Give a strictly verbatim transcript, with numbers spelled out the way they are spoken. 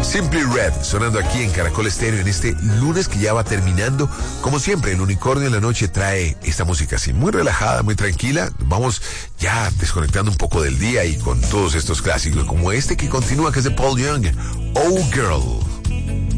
Simply Red, sonando aquí en Caracol Estéreo en este lunes que ya va terminando. Como siempre, el Unicornio en la Noche trae esta música así, muy relajada, muy tranquila. Vamos ya desconectando un poco del día y con todos estos clásicos, como este que continúa, que es de Paul Young, Oh Girl.